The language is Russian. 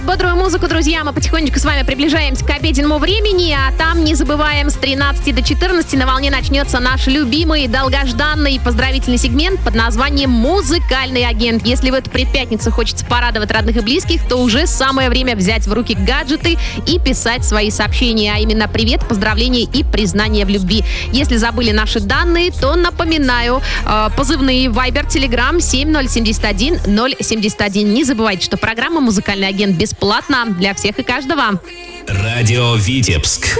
Под бодрую музыку, друзья, мы потихонечку с вами приближаемся к обеденному времени, а там, не забываем, с 13 до 14 на волне начнется наш любимый, долгожданный поздравительный сегмент под названием «Музыкальный агент». Если в эту предпятницу хочется порадовать родных и близких, то уже самое время взять в руки гаджеты и писать свои сообщения, а именно привет, поздравления и признания в любви. Если забыли наши данные, то напоминаю, позывные Viber, Telegram 7071 071. Не забывайте, что программа «Музыкальный агент» бесплатна для всех и каждого. Радио Витебск.